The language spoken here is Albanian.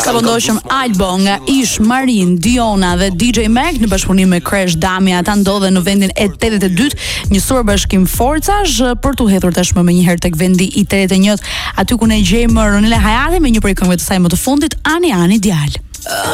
Sa ndoshëm album nga Ish Marin, Diona dhe DJ Mac në bashkëpunim me Crash Dami. Ata ndodhen në vendin e 82, njësor bashkim forcash për tu hedhur tashmë më njëherë tek vendi i 81, aty ku ne gjejmë Ronela Hayati me një prej këngëve të saj më të fundit, Ani Ani Djal.